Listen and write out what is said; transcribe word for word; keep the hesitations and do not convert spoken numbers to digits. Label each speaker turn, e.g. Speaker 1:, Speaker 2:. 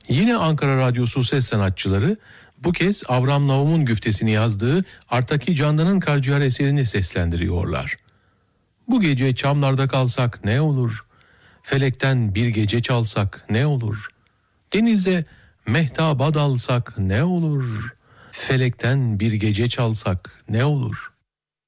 Speaker 1: Yine Ankara Radyosu ses sanatçıları bu kez Avram Naum'un güftesini yazdığı Artaki Candan'ın Karaciğer eserini seslendiriyorlar. Bu gece çamlarda kalsak ne olur? Felekten bir gece çalsak ne olur? Denize mehtaba dalsak ne olur? Felekten bir gece çalsak ne olur?